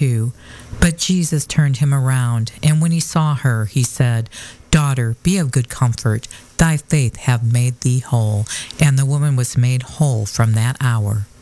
too. But Jesus turned him around, and when he saw her, he said, "Daughter, be of good comfort. Thy faith hath made thee whole." And the woman was made whole from that hour.